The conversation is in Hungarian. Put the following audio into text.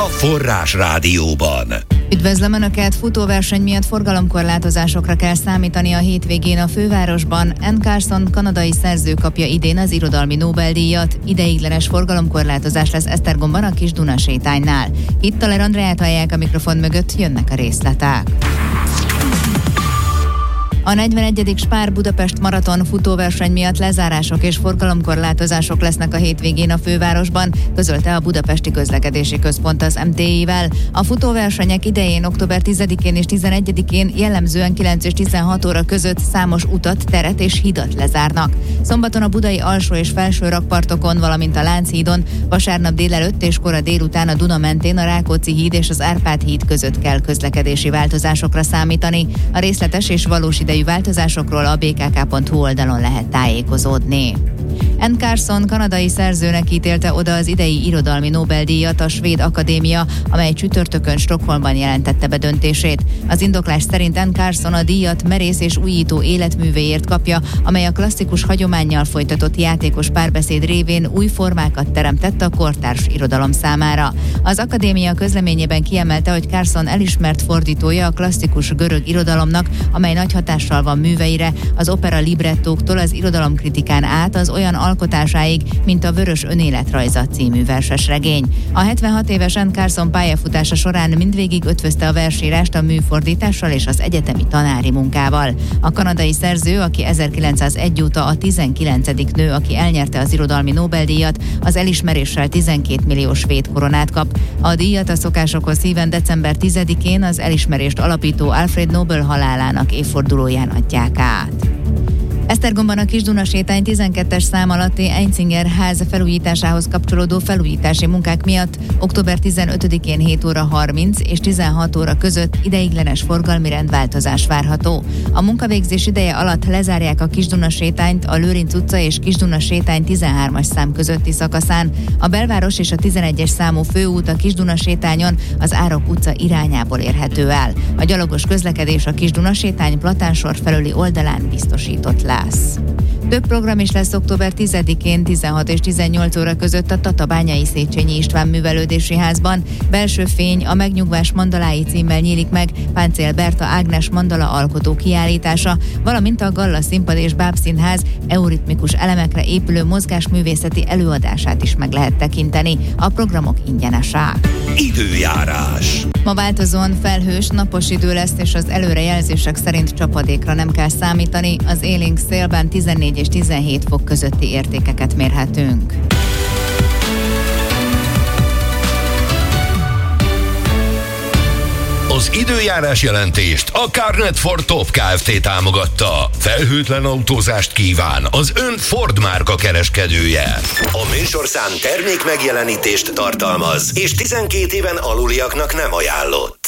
a Forrás Rádióban. Üdvözlöm Önöket! Futóverseny miatt forgalomkorlátozásokra kell számítani a hétvégén a fővárosban. Anne Carson kanadai szerző kapja idén az irodalmi Nobel-díjat. Ideiglenes forgalomkorlátozás lesz Esztergomban a Kis Duna sétánynál. Itt Taler Andreát hallják a mikrofon mögött, jönnek a részletek. A 41. Spár Budapest maraton futóverseny miatt lezárások és forgalomkorlátozások lesznek a hétvégén a fővárosban, közölte a Budapesti Közlekedési Központ az MTI-vel. A futóversenyek idején október 10-én és 11-én jellemzően 9 és 16 óra között számos utat, teret és hidat lezárnak. Szombaton a budai alsó és felső rakpartokon, valamint a Lánchídon, vasárnap délelőtt és kora délután a Duna mentén a Rákóczi híd és az Árpád híd között kell közlekedési változásokra számítani. A részletes és valós idejű változásokról a bkk.hu oldalon lehet tájékozódni. Anne Carson kanadai szerzőnek ítélte oda az idei irodalmi Nobel-díjat a Svéd Akadémia, amely csütörtökön Stockholmban jelentette be döntését. Az indoklás szerint Anne Carson a díjat merész és újító életművéért kapja, amely a klasszikus hagyománnyal folytatott játékos párbeszéd révén új formákat teremtett a kortárs irodalom számára. Az akadémia közleményében kiemelte, hogy Carson elismert fordítója a klasszikus görög irodalomnak, amely nagy hatással van műveire, az opera librettóktól az irodalomkritikán át az olyan alkotásáig, mint a Vörös önéletrajza című versesregény. A 76 éves Anne Carson pályafutása során mindvégig ötvözte a versírást a műfordítással és az egyetemi tanári munkával. A kanadai szerző, aki 1901 óta a 19. nő, aki elnyerte az irodalmi Nobel-díjat, az elismeréssel 12 millió svéd koronát kap. A díjat a szokásokhoz híven december 10-én az elismerést alapító Alfred Nobel halálának évfordulóján adják át. Esztergomban a Kis Duna sétány 12-es szám alatti Einzinger ház felújításához kapcsolódó felújítási munkák miatt október 15-én 7 óra 30 és 16 óra között ideiglenes forgalmi rendváltozás várható. A munkavégzés ideje alatt lezárják a Kis Duna sétányt a Lőrinc utca és Kis Duna sétány 13-as szám közötti szakaszán. A belváros és a 11-es számú főút a Kis Duna sétányon az Árok utca irányából érhető el. A gyalogos közlekedés a Kis Duna sétány Platánsor felüli oldalán biztosított lesz. Több program is lesz október 10-én 16 és 18 óra között a Tatabányai Széchenyi István Művelődési Házban. Belső fény a Megnyugvás mandalái címmel nyílik meg Páncél Berta Ágnes mandala alkotó kiállítása, valamint a Galla Színpad és Bábszínház euritmikus elemekre épülő mozgásművészeti előadását is meg lehet tekinteni. A programok ingyenesek. Időjárás. Ma változóan felhős, napos idő lesz, és az előrejelzések szerint csapadékra nem kell számítani. Az élénk szélben 14 és 17 fok közötti értékeket mérhetünk. Az időjárás jelentést a Carnet for Top Kft. Támogatta. Felhőtlen autózást kíván az ön Ford márka kereskedője. A műsorszám termék megjelenítést tartalmaz, és 12 éven aluliaknak nem ajánlott.